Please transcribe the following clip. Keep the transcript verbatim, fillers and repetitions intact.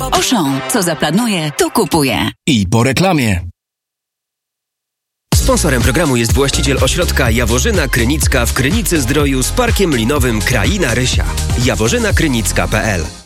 Auchan. Co zaplanuje, to kupuje. I po reklamie. Sponsorem programu jest właściciel ośrodka Jaworzyna Krynicka w Krynicy Zdroju z parkiem linowym Kraina Rysia. jaworzyna krynicka kropka p l